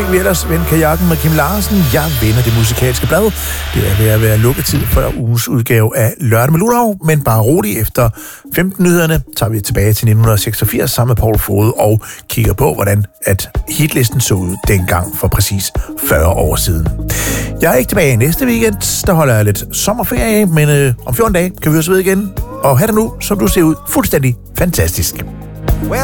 fik vi ellers vendt kajakken med Kim Larsen. Jeg vender det musikalske blad. Det er ved at være lukketid for ugens udgave af Lørdag med Lutherav, men bare roligt efter 15-nyhederne tager vi tilbage til 1986 sammen med Paul Fode og kigger på, hvordan at hitlisten så ud dengang for præcis 40 år siden. Jeg er ikke tilbage næste weekend, der holder jeg lidt sommerferie, men om 14 dage kan vi også ved igen. Og have det nu, som du ser ud, fuldstændig fantastisk.